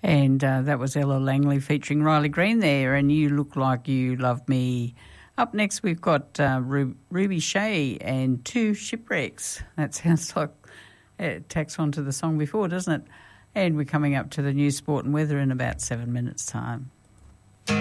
And that was Ella Langley featuring Riley Green there, and You Look Like You Love Me. Up next we've got Ruby Shea and Two Shipwrecks. That sounds like it tacks on to the song before, doesn't it? And we're coming up to the news, sport and weather in about 7 minutes' time.